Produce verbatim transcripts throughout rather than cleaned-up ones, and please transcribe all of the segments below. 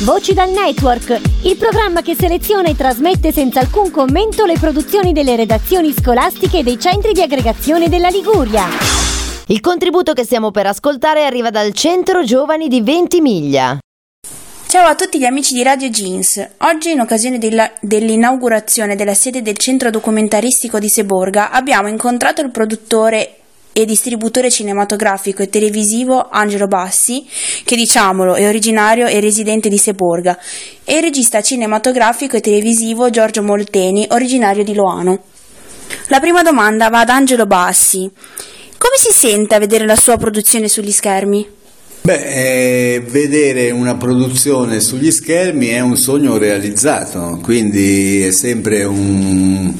Voci dal Network, il programma che seleziona e trasmette senza alcun commento le produzioni delle redazioni scolastiche e dei centri di aggregazione della Liguria. Il contributo che stiamo per ascoltare arriva dal Centro Giovani di Ventimiglia. Ciao a tutti gli amici di Radio Jeans. Oggi, in occasione della, dell'inaugurazione della sede del Centro Documentaristico di Seborga, abbiamo incontrato il produttore e distributore cinematografico e televisivo Angelo Bassi, che, diciamolo, è originario e residente di Seborga, e il regista cinematografico e televisivo Giorgio Molteni, originario di Loano. La prima domanda va ad Angelo Bassi. Come si sente a vedere la sua produzione sugli schermi? Beh, eh, vedere una produzione sugli schermi è un sogno realizzato, quindi è sempre un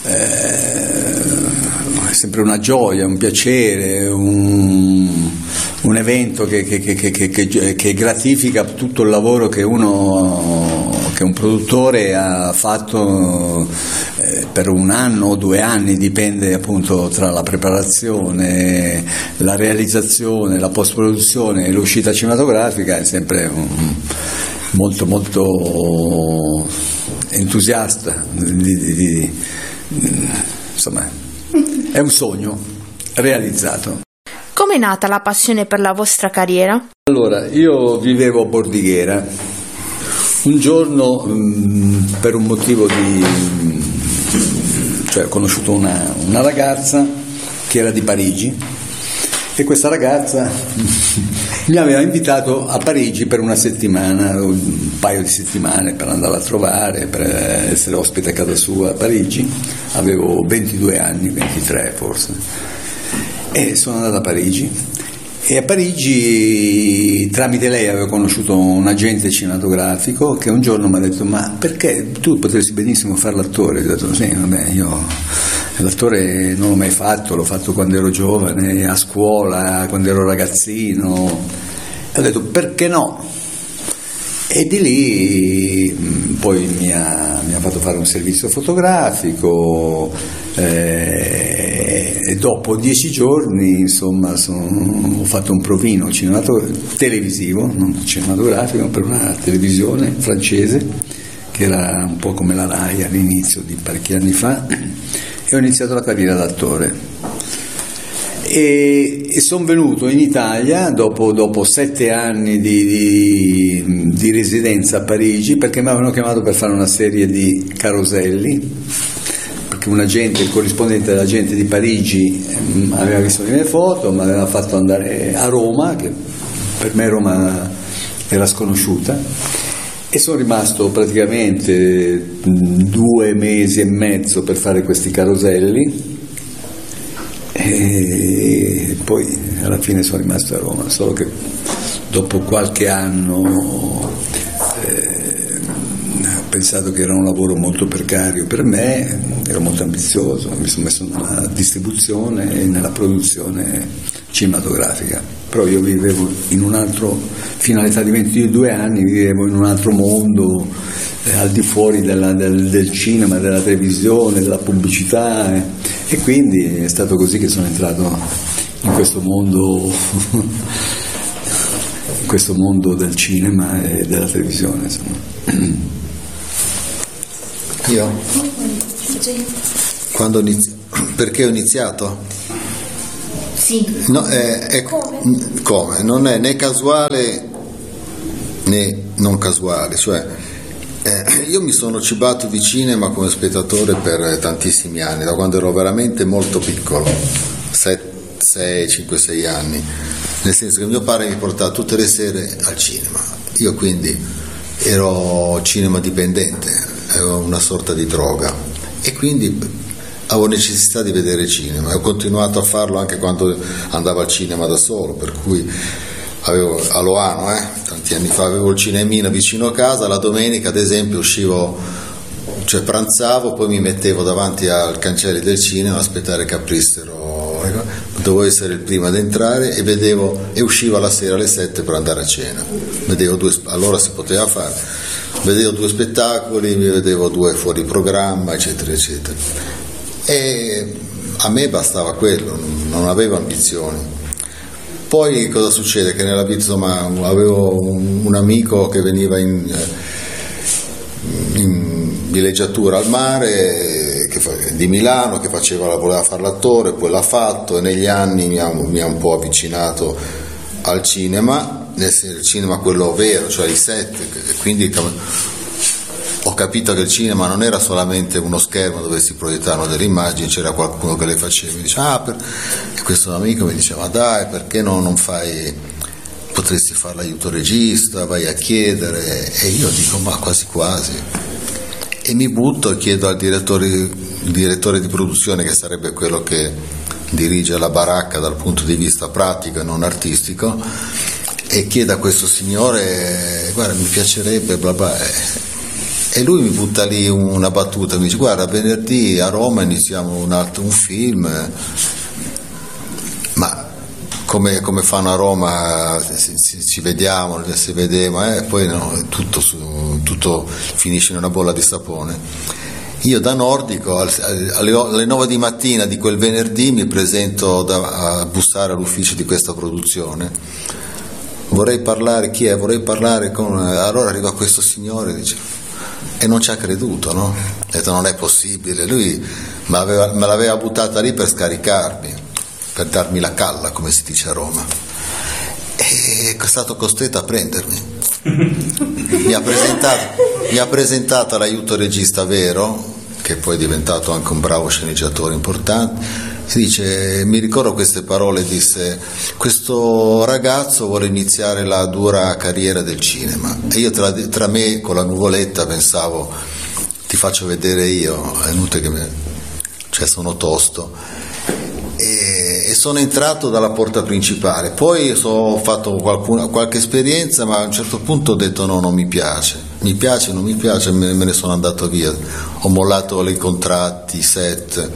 eh, è sempre una gioia, un piacere, un, un evento che, che, che, che, che, che gratifica tutto il lavoro che uno che un produttore ha fatto eh, per un anno o due anni, dipende appunto tra la preparazione, la realizzazione, la post-produzione e l'uscita cinematografica. È sempre un, molto molto entusiasta di, di, di, insomma è un sogno realizzato. Come è nata la passione per la vostra carriera? Allora, io vivevo a Bordighera. Un giorno, mh, per un motivo di... cioè ho conosciuto una, una ragazza che era di Parigi, e questa ragazza mi aveva invitato a Parigi per una settimana, un paio di settimane, per andare a trovare, per essere ospite a casa sua a Parigi. Avevo ventidue anni, ventitré forse, e sono andato a Parigi. E a Parigi, tramite lei, avevo conosciuto un agente cinematografico che un giorno mi ha detto: ma perché tu potresti benissimo fare l'attore? Io ho detto: sì, vabbè, io l'attore non l'ho mai fatto, l'ho fatto quando ero giovane, a scuola, quando ero ragazzino. E ho detto: perché no? E di lì poi mi ha, mi ha fatto fare un servizio fotografico, eh, e dopo dieci giorni insomma sono, ho fatto un provino televisivo, non cinematografico, per una televisione francese che era un po' come la Rai all'inizio di parecchi anni fa, e ho iniziato la carriera d'attore. E, e sono venuto in Italia dopo, dopo sette anni di, di, di residenza a Parigi, perché mi avevano chiamato per fare una serie di caroselli, perché un agente, il corrispondente dell'agente di Parigi mh, aveva visto le mie foto, mi aveva fatto andare a Roma, che per me Roma era sconosciuta, e sono rimasto praticamente due mesi e mezzo per fare questi caroselli. E poi alla fine sono rimasto a Roma, solo che dopo qualche anno eh, ho pensato che era un lavoro molto precario per me, ero molto ambizioso, mi sono messo nella distribuzione e nella produzione cinematografica, però io vivevo in un altro, fino all'età di ventidue anni vivevo in un altro mondo, eh, al di fuori della, del, del cinema, della televisione, della pubblicità, eh, e quindi è stato così che sono entrato in questo mondo in questo mondo del cinema e della televisione, insomma. Io? Quando inizi... perché ho iniziato? Sì. No, è, è... Come? Come? Non è né casuale né non casuale, cioè eh, io mi sono cibato di cinema come spettatore per tantissimi anni, da quando ero veramente molto piccolo, sei, cinque, sei anni, nel senso che mio padre mi portava tutte le sere al cinema, io quindi ero cinema dipendente, ero una sorta di droga, e quindi avevo necessità di vedere cinema, e ho continuato a farlo anche quando andavo al cinema da solo, per cui avevo a Loano, eh, tanti anni fa, avevo il cinemino vicino a casa, la domenica ad esempio uscivo, cioè pranzavo, poi mi mettevo davanti al cancelli del cinema a aspettare che aprissero, dovevo essere il primo ad entrare, e vedevo, e uscivo alla sera alle sette per andare a cena, vedevo due, allora si poteva fare, vedevo due spettacoli, mi vedevo due fuori programma, eccetera eccetera, e a me bastava quello, non avevo ambizioni. Poi cosa succede? Che nella vita, insomma, avevo un, un amico che veniva in, in villeggiatura al mare che fa, di Milano, che faceva, voleva fare l'attore, poi l'ha fatto e negli anni mi ha, mi ha un po' avvicinato al cinema, nel cinema quello vero, cioè i set, e quindi ho capito che il cinema non era solamente uno schermo dove si proiettavano delle immagini, c'era qualcuno che le faceva, mi diceva, ah, per... e questo amico mi diceva, dai, perché no, non fai, potresti fare l'aiuto regista, vai a chiedere, e io dico, ma quasi quasi, e mi butto e chiedo al direttore, il direttore di produzione, che sarebbe quello che dirige la baracca dal punto di vista pratico e non artistico, e chiedo a questo signore, guarda, mi piacerebbe, bla bla, e lui mi butta lì una battuta, mi dice, guarda, venerdì a Roma iniziamo un, altro, un film, ma come, come fanno a Roma, ci, ci vediamo, si vedeva, e poi no, tutto, tutto finisce in una bolla di sapone. Io da nordico alle nove di mattina di quel venerdì mi presento da, a bussare all'ufficio di questa produzione, vorrei parlare, chi è? Vorrei parlare con... Allora arriva questo signore e dice, e non ci ha creduto, no? Ha detto, non è possibile, lui me l'aveva, me l'aveva buttata lì per scaricarmi, per darmi la calla, come si dice a Roma, e è stato costretto a prendermi. Mi ha presentato, mi ha presentato l'aiuto regista vero, che poi è diventato anche un bravo sceneggiatore importante. Si dice, mi ricordo queste parole, disse, questo ragazzo vuole iniziare la dura carriera del cinema, e io tra, tra me con la nuvoletta pensavo, ti faccio vedere io, è inutile che mi... cioè sono tosto, e, e sono entrato dalla porta principale. Poi so, ho fatto qualcuna, qualche esperienza, ma a un certo punto ho detto no, non mi piace, mi piace, non mi piace, me, me ne sono andato via, ho mollato i contratti, i set.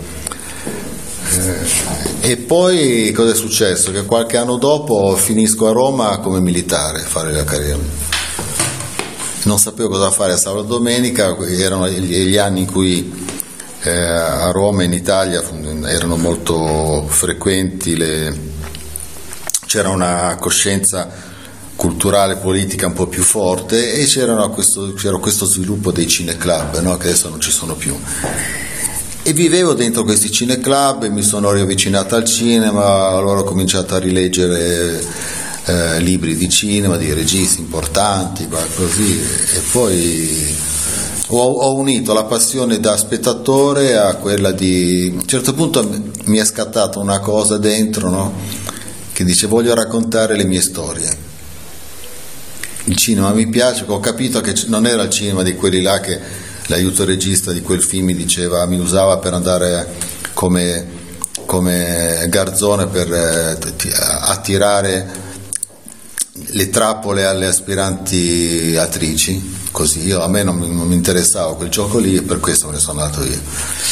E poi cosa è successo? Che qualche anno dopo finisco a Roma come militare, fare la carriera. Non sapevo cosa fare a sabato domenica, erano gli anni in cui eh, a Roma, in Italia, erano molto frequenti, le... c'era una coscienza culturale, politica un po' più forte, e c'era questo, c'era questo sviluppo dei cineclub, no? Che adesso non ci sono più. E vivevo dentro questi cineclub e mi sono riavvicinato al cinema, allora ho cominciato a rileggere eh, libri di cinema, di registi importanti, così, e poi ho, ho unito la passione da spettatore a quella di... A un certo punto mi è scattata una cosa dentro, no? Che dice, voglio raccontare le mie storie. Il cinema mi piace, ho capito che non era il cinema di quelli là che l'aiuto regista di quel film mi diceva, mi usava per andare come, come garzone per eh, attirare le trappole alle aspiranti attrici, così. Io, a me non, non mi interessava quel gioco lì, e per questo me ne sono andato io.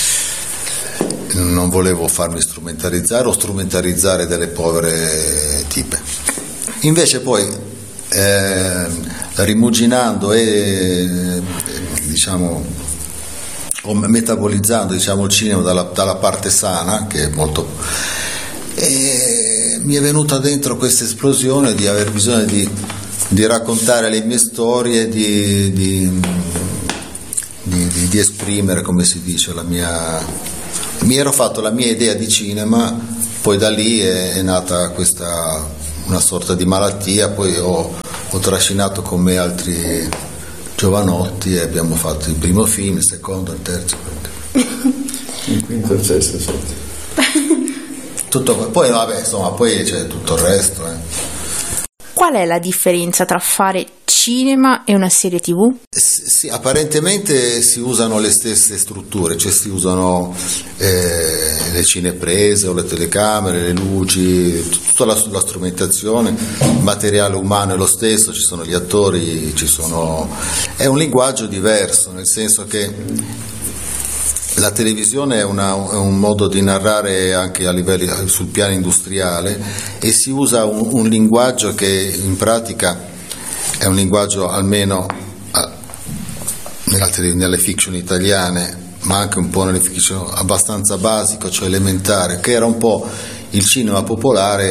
Non volevo farmi strumentalizzare o strumentalizzare delle povere tipe. Invece poi eh, rimuginando e diciamo o metabolizzando, diciamo, il cinema dalla, dalla parte sana, che è molto, e mi è venuta dentro questa esplosione di aver bisogno di, di raccontare le mie storie, di, di, di, di, di esprimere, come si dice, la mia, mi ero fatto la mia idea di cinema, poi da lì è, è nata questa una sorta di malattia, poi ho, ho trascinato con me altri giovanotti e abbiamo fatto il primo film, il secondo, il terzo, il quinto, il sesto, il settimo. Tutto, poi vabbè, insomma, poi c'è tutto il resto. Eh. Qual è la differenza tra fare cinema e una serie tivù? Sì, apparentemente si usano le stesse strutture, cioè si usano eh, le cineprese o le telecamere, le luci, tutta la, la strumentazione, il materiale umano è lo stesso, ci sono gli attori, ci sono... è un linguaggio diverso, nel senso che la televisione è, una, è un modo di narrare anche a livelli, sul piano industriale, e si usa un, un linguaggio che in pratica è un linguaggio, almeno nella, nelle fiction italiane, ma anche un po' nelle fiction, abbastanza basico, cioè elementare, che era un po' il cinema popolare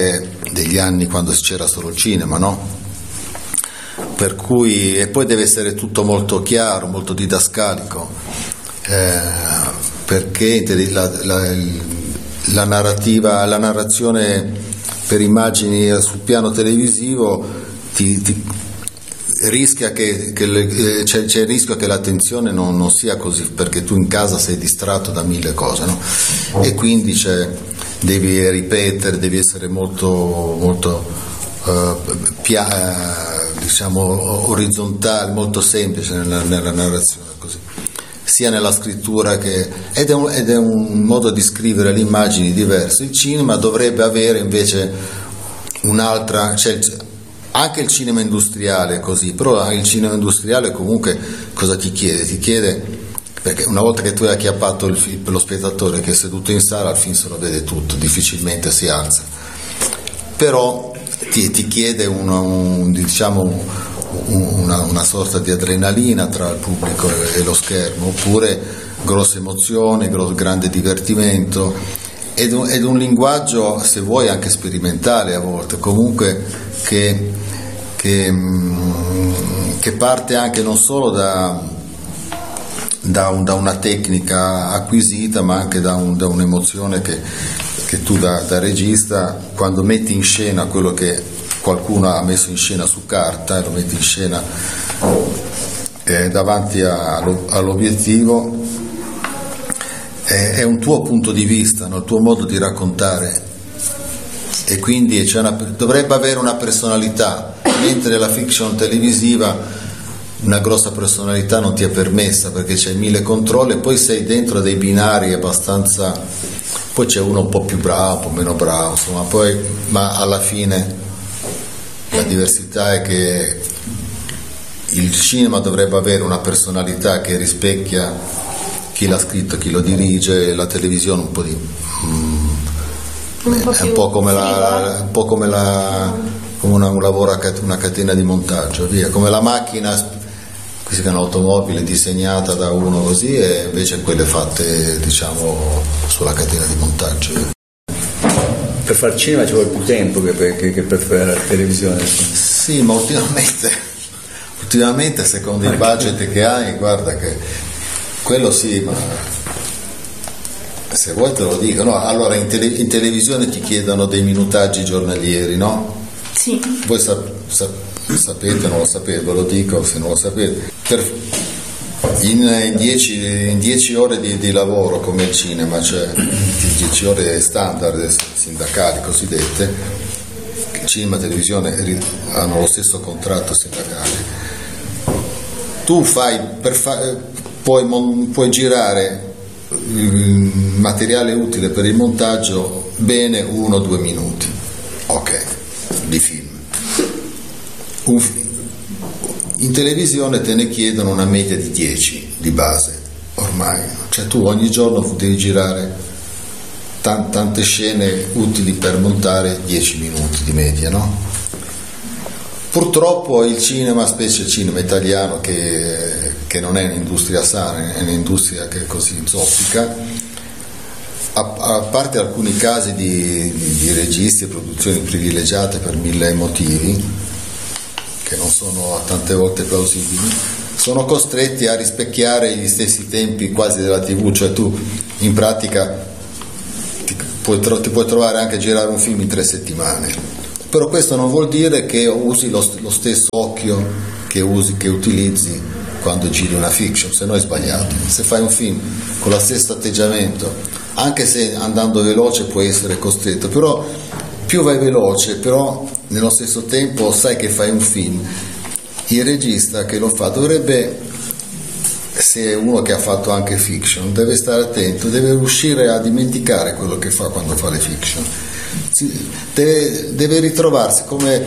degli anni quando c'era solo il cinema, no? Per cui, e poi deve essere tutto molto chiaro, molto didascalico, eh, perché la, la, la narrativa, la narrazione per immagini sul piano televisivo ti, ti rischia che, che le, c'è, c'è il rischio che l'attenzione non, non sia così, perché tu in casa sei distratto da mille cose, no? E quindi c'è, devi ripetere, devi essere molto, molto uh, pia, diciamo orizzontale, molto semplice nella, nella narrazione, così, sia nella scrittura che ed è, un, ed è un modo di scrivere le immagini diverso. Il cinema dovrebbe avere invece un'altra, cioè, anche il cinema industriale è così, però il cinema industriale comunque cosa ti chiede? Ti chiede, perché una volta che tu hai acchiappato il film, lo spettatore che è seduto in sala, il film se lo vede tutto, difficilmente si alza, però Ti, ti chiede una, un, diciamo, una, una sorta di adrenalina tra il pubblico e, e lo schermo, oppure grosse emozioni, grosso, grande divertimento ed un, ed un linguaggio, se vuoi, anche sperimentale a volte, comunque che, che, che parte anche non solo da, da, un, da una tecnica acquisita, ma anche da, un, da un'emozione che che tu da, da regista, quando metti in scena quello che qualcuno ha messo in scena su carta e lo metti in scena eh, davanti a, all'obiettivo, è, è un tuo punto di vista, no? Il tuo modo di raccontare, e quindi c'è una, dovrebbe avere una personalità, mentre la fiction televisiva una grossa personalità non ti è permessa, perché c'è mille controlli e poi sei dentro dei binari abbastanza. Poi c'è uno un po' più bravo, un po' meno bravo, insomma, poi, ma alla fine la diversità è che il cinema dovrebbe avere una personalità che rispecchia chi l'ha scritto, chi lo dirige, la televisione un po' di mm, un po' è un po' come la, un po' come la come una, un lavoro a una catena di montaggio, via, come la macchina, qui si chiama automobile, disegnata da uno così, e invece quelle fatte, diciamo, sulla catena di montaggio. Per far cinema ci vuole più tempo che per, che, che per fare la televisione. Sì, ma ultimamente, ultimamente secondo il budget che hai, guarda che quello sì, ma se vuoi te lo dico, no? Allora in, tele, in televisione ti chiedono dei minutaggi giornalieri, no? Sì. Voi sap, sap, sapete, non lo sapete, ve lo dico se non lo sapete. Per, in dieci ore di, di lavoro come il cinema, cioè dieci ore standard sindacali cosiddette, il cinema e la televisione hanno lo stesso contratto sindacale. Tu fai per fa, puoi, puoi girare il materiale utile per il montaggio bene uno o due minuti, ok, di film. Un, in televisione te ne chiedono una media di dieci di base ormai, cioè tu ogni giorno devi girare t- tante scene utili per montare dieci minuti di media, no? Purtroppo il cinema, specie il cinema italiano, che, che non è un'industria sana, è un'industria che è così zoppica, a, a parte alcuni casi di, di, di registi e produzioni privilegiate per mille motivi che non sono tante volte plausibili, sono costretti a rispecchiare gli stessi tempi quasi della tivù, cioè tu in pratica ti puoi, ti puoi trovare anche a girare un film in tre settimane, però questo non vuol dire che usi lo, lo stesso occhio che usi, che utilizzi quando giri una fiction, se no è sbagliato. Se fai un film con lo stesso atteggiamento, anche se andando veloce puoi essere costretto, però più vai veloce, però nello stesso tempo sai che fai un film, il regista che lo fa dovrebbe, se è uno che ha fatto anche fiction, deve stare attento, deve riuscire a dimenticare quello che fa quando fa le fiction, deve, deve ritrovarsi come,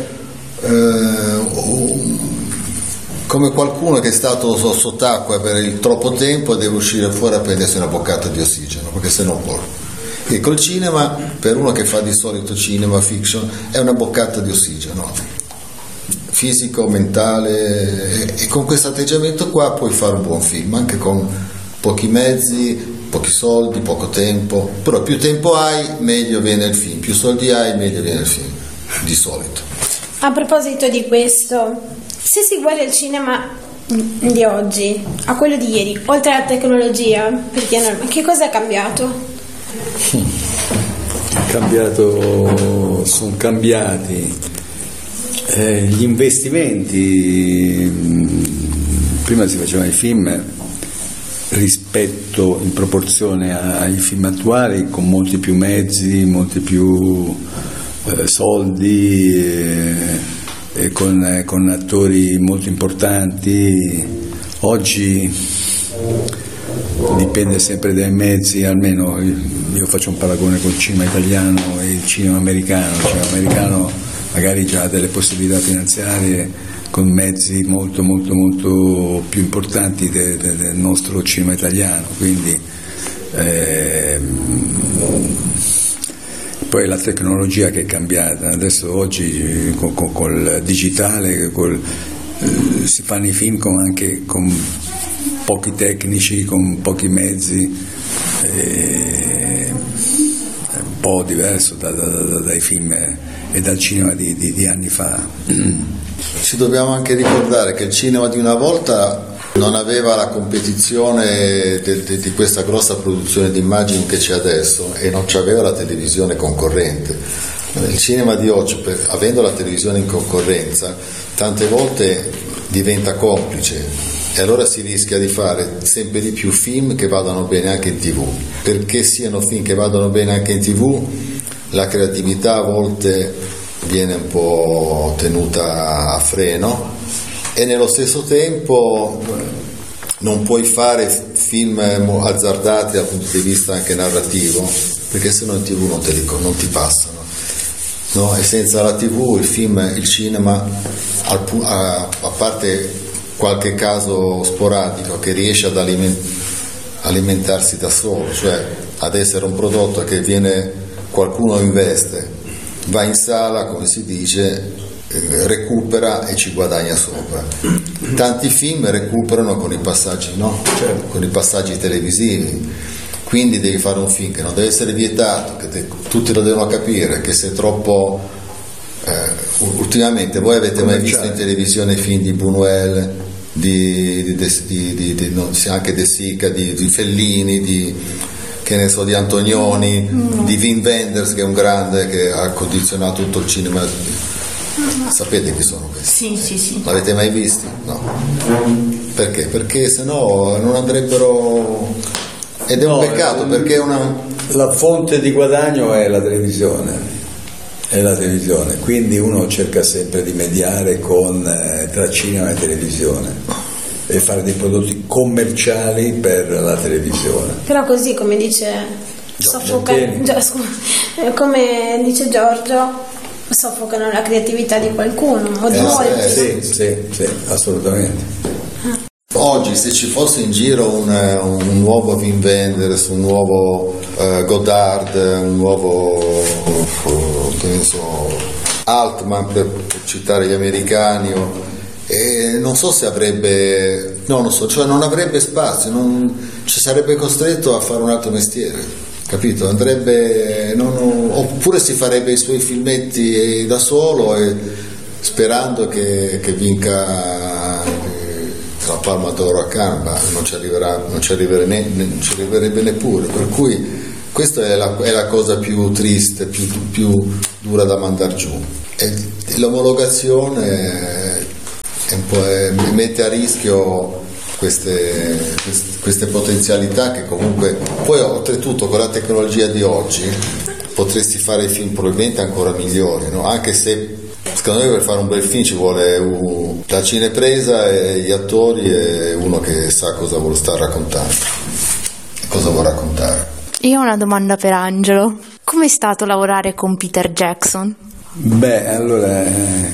eh, come qualcuno che è stato sott'acqua per il troppo tempo e deve uscire fuori a prendersi una boccata di ossigeno, perché se no può. E col cinema, per uno che fa di solito cinema fiction, è una boccata di ossigeno fisico, mentale, e con questo atteggiamento qua puoi fare un buon film anche con pochi mezzi, pochi soldi, poco tempo, però più tempo hai meglio viene il film, più soldi hai meglio viene il film. di solito. A proposito di questo, se si guarda il cinema di oggi a quello di ieri, oltre alla tecnologia, perché non, che cosa è cambiato? È cambiato, sono cambiati eh, gli investimenti. Prima si facevano i film rispetto in proporzione ai film attuali con molti più mezzi, molti più eh, soldi eh, e con, eh, con attori molto importanti. Oggi dipende sempre dai mezzi, almeno io faccio un paragone col cinema italiano e il cinema americano. Il cinema americano magari già ha delle possibilità finanziarie con mezzi molto molto molto più importanti de, de, del nostro cinema italiano, quindi eh, poi la tecnologia che è cambiata, adesso oggi con, con, col digitale col, eh, si fanno i film con, anche con pochi tecnici, con pochi mezzi, eh, è un po' diverso da, da, da, dai film e dal cinema di, di, di anni fa. Ci dobbiamo anche ricordare che il cinema di una volta non aveva la competizione de, de, di questa grossa produzione di immagini che c'è adesso e non c'aveva la televisione concorrente. Il cinema di oggi, per, avendo la televisione in concorrenza, tante volte diventa complice e allora si rischia di fare sempre di più film che vadano bene anche in tv. Perché siano film che vadano bene anche in tv, la creatività a volte viene un po' tenuta a freno e nello stesso tempo non puoi fare film azzardati dal punto di vista anche narrativo, perché se no in tv non, te li, non ti passano, no? E senza la tv il film, il cinema, a, a parte qualche caso sporadico che riesce ad aliment, alimentarsi da solo, cioè ad essere un prodotto che viene, qualcuno investe, va in sala, come si dice, recupera e ci guadagna sopra. Tanti film recuperano con i passaggi, no? Cioè, con i passaggi televisivi. Quindi devi fare un film che non deve essere vietato, che te, tutti lo devono capire, che se troppo eh, ultimamente voi avete mai visto in televisione film di Buñuel, di, di, di, di, di no, anche De Sica, di, di Fellini, di che ne so, di Antonioni, no. Di Wim Wenders, che è un grande che ha condizionato tutto il cinema. No. Sapete chi sono questi? Sì, sì, sì. L'avete mai visti? No. Perché? Perché sennò non andrebbero, ed è no, un peccato, perché è una... La fonte di guadagno è la televisione, è la televisione, quindi uno cerca sempre di mediare con eh, tra cinema e televisione e fare dei prodotti commerciali per la televisione. Però così, come dice soffoca, Gio, come dice Giorgio, soffocano la creatività di qualcuno o di eh, molti. Eh, sì, sì, sì, assolutamente. Oggi se ci fosse in giro un, un nuovo Wim Wenders, un nuovo uh, Godard, un nuovo uh, che ne so, Altman, per citare gli americani, o, e non so se avrebbe, no, non so, cioè non avrebbe spazio, non, ci sarebbe costretto a fare un altro mestiere, capito? Andrebbe, non, oppure si farebbe i suoi filmetti da solo e sperando che, che vinca la Palma d'Oro a Cannes, ma non ci arriverà, non ci arriverebbe, ne, non ci arriverebbe neppure, per cui questa è la, è la cosa più triste, più, più dura da mandar giù. E l'omologazione è un po', è, mette a rischio queste, queste, queste potenzialità che comunque, poi oltretutto con la tecnologia di oggi potresti fare film probabilmente ancora migliori, no? Anche se secondo me per fare un bel film ci vuole uh, la cinepresa e gli attori e uno che sa cosa vuole stare raccontando, cosa vuole raccontare. Io ho una domanda per Angelo. Com'è stato lavorare con Peter Jackson? Beh, allora, eh,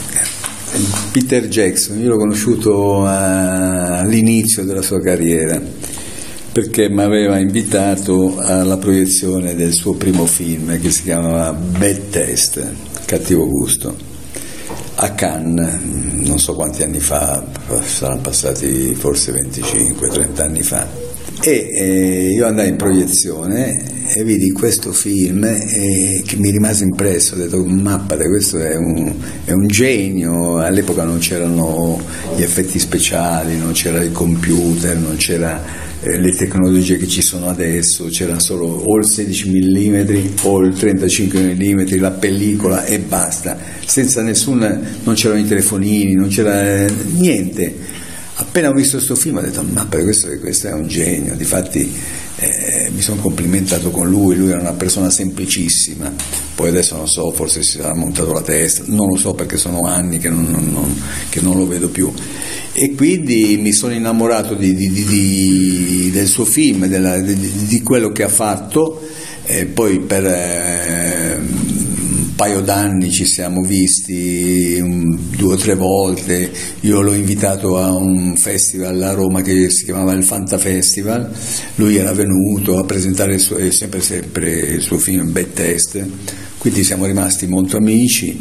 Peter Jackson io l'ho conosciuto a, all'inizio della sua carriera, perché mi aveva invitato alla proiezione del suo primo film che si chiamava Bad Taste, cattivo gusto, a Cannes, non so quanti anni fa, saranno passati forse venticinque trenta anni fa, e eh, io andai in proiezione e vidi questo film eh, che mi rimase impresso. Ho detto, mappate, questo è un, è un genio. All'epoca non c'erano gli effetti speciali, non c'era il computer, non c'era eh, le tecnologie che ci sono adesso, c'era solo o il sedici millimetri o il trentacinque millimetri, la pellicola e basta, senza nessun, non c'erano i telefonini, non c'era eh, niente. Appena ho visto questo film ho detto, ma per questo, questo è un genio. Difatti eh, mi sono complimentato con lui, lui era una persona semplicissima, poi adesso non so, forse si sarà montato la testa, non lo so perché sono anni che non, non, non, che non lo vedo più, e quindi mi sono innamorato di, di, di, di, del suo film, della, di, di quello che ha fatto. E poi per eh, un paio d'anni ci siamo visti un, due o tre volte. Io l'ho invitato a un festival a Roma che si chiamava il Fanta Festival, lui era venuto a presentare il suo, sempre, sempre il suo film Bad Test, quindi siamo rimasti molto amici.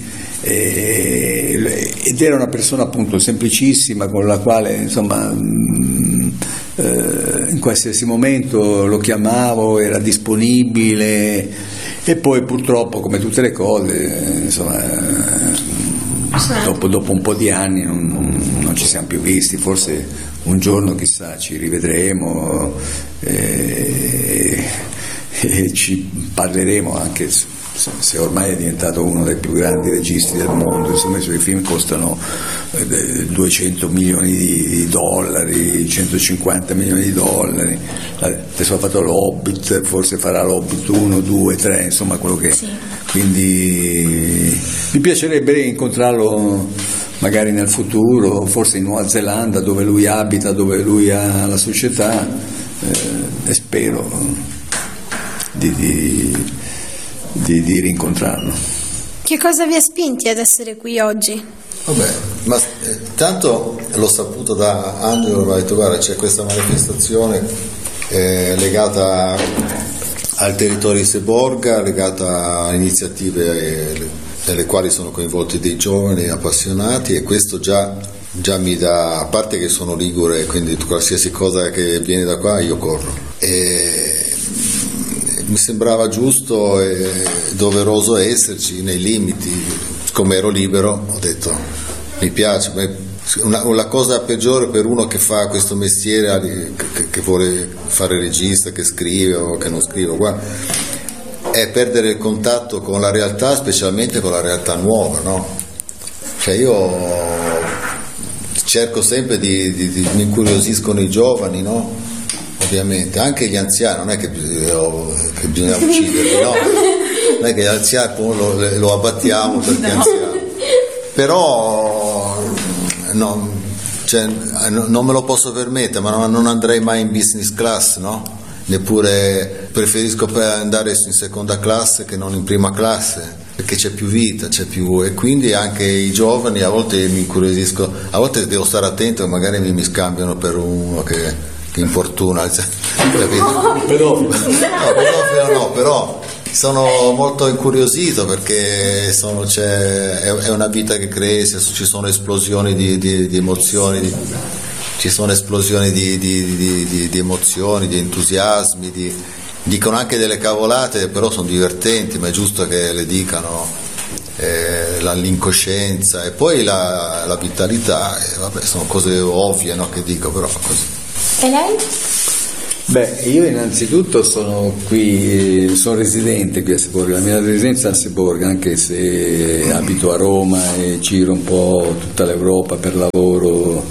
E, ed era una persona appunto semplicissima, con la quale insomma mh, eh, in qualsiasi momento lo chiamavo, era disponibile. E poi purtroppo, come tutte le cose, insomma, dopo, dopo un po' di anni non, non, non ci siamo più visti. Forse un giorno chissà ci rivedremo e, e ci parleremo, anche se ormai è diventato uno dei più grandi registi del mondo. Insomma, i suoi film costano duecento milioni di dollari, centocinquanta milioni di dollari. Adesso ha fatto l'Hobbit, forse farà l'Hobbit uno, due, tre, insomma quello che sì. Quindi mi piacerebbe incontrarlo magari nel futuro, forse in Nuova Zelanda, dove lui abita, dove lui ha la società, eh, e spero di, di Di, di rincontrarlo. Che cosa vi ha spinti ad essere qui oggi? Vabbè, ma eh, tanto l'ho saputo da Angelo, mi ha detto guarda c'è questa manifestazione eh, legata al territorio di Seborga, legata a iniziative eh, nelle quali sono coinvolti dei giovani appassionati, e questo già, già mi dà, a parte che sono ligure, quindi qualsiasi cosa che viene da qua io corro. E mi sembrava giusto e doveroso esserci nei limiti. Come ero libero ho detto mi piace. Una, la cosa peggiore per uno che fa questo mestiere, che, che vuole fare regista, che scrive o che non scrive, guarda, è perdere il contatto con la realtà, specialmente con la realtà nuova, no? Cioè io cerco sempre di, di, di mi incuriosiscono i giovani, no? Ovviamente anche gli anziani, non è che, che bisogna ucciderli, no? Non è che gli anziani lo, lo abbattiamo perché no. Anziani, però no, cioè, non me lo posso permettere, ma non andrei mai in business class, no? Neppure preferisco andare in seconda classe che non in prima classe, perché c'è più vita, c'è più, e quindi anche i giovani a volte mi incuriosisco, a volte devo stare attento, magari mi, mi scambiano per uno che che importuna, cioè, no, pedofilo. No, pedofilo no, però sono molto incuriosito perché sono, c'è, è, è una vita che cresce, ci sono esplosioni di, di, di emozioni, di, ci sono esplosioni di, di, di, di, di emozioni, di entusiasmi, di, dicono anche delle cavolate, però sono divertenti, ma è giusto che le dicano, eh, la, l'incoscienza e poi la, la vitalità, eh, vabbè, sono cose ovvie, no, che dico, però così. E lei? Beh, io innanzitutto sono qui, sono residente qui a Seborga, la mia residenza è a Seborga, anche se abito a Roma e giro un po' tutta l'Europa per lavoro.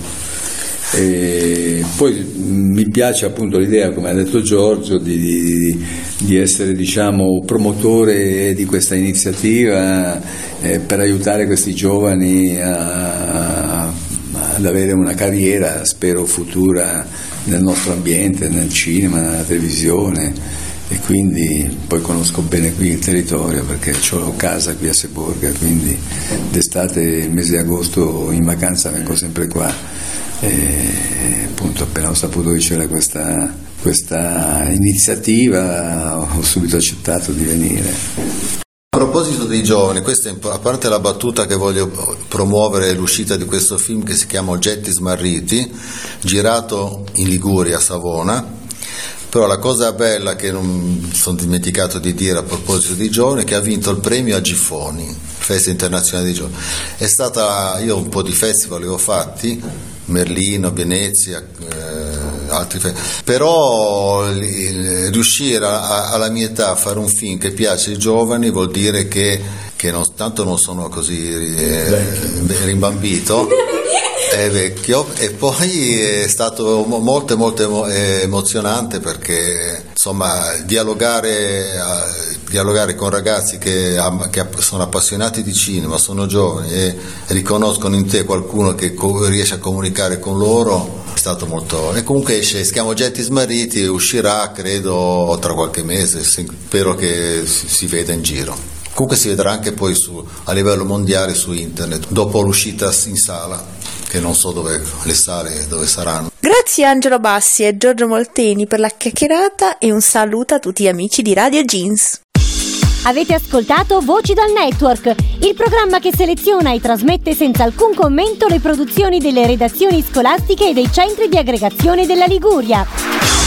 E poi mi piace appunto l'idea, come ha detto Giorgio, di, di, di essere, diciamo, promotore di questa iniziativa eh, per aiutare questi giovani a, ad avere una carriera, spero futura, nel nostro ambiente, nel cinema, nella televisione, e quindi poi conosco bene qui il territorio perché ho casa qui a Seborga, quindi d'estate, il mese di agosto, in vacanza vengo sempre qua, e appunto appena ho saputo che c'era questa, questa iniziativa ho subito accettato di venire. A proposito dei giovani, questa è, a parte la battuta che voglio promuovere, l'uscita di questo film che si chiama Oggetti smarriti, girato in Liguria, a Savona, Però la cosa bella che non sono dimenticato di dire a proposito di giovani è che ha vinto il premio a Gifoni, Festa Internazionale dei Giovani. È stata, io un po' di festival li ho fatti, Merlino, Venezia, eh, altri festival, però il, riuscire a, alla mia età a fare un film che piace ai giovani vuol dire che, che non, tanto non sono così eh, rimbambito, è vecchio, e poi è stato molto molto emozionante perché insomma dialogare, dialogare con ragazzi che, che sono appassionati di cinema, sono giovani e riconoscono in te qualcuno che riesce a comunicare con loro è stato molto. E comunque esce, si chiama Oggetti Smarriti e uscirà credo tra qualche mese, spero che si veda in giro. Comunque si vedrà anche poi su, a livello mondiale su internet dopo l'uscita in sala, che non so dove le sale dove saranno. Grazie Angelo Bassi e Giorgio Molteni per la chiacchierata e un saluto a tutti gli amici di Radio Jeans. Avete ascoltato Voci dal Network, il programma che seleziona e trasmette senza alcun commento le produzioni delle redazioni scolastiche e dei centri di aggregazione della Liguria.